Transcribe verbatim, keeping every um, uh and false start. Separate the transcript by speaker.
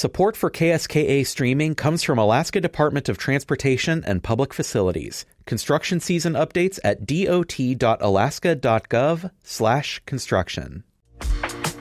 Speaker 1: Support for K S K A streaming comes from Alaska Department of Transportation and Public Facilities. Construction season updates at dot.alaska.gov slash construction.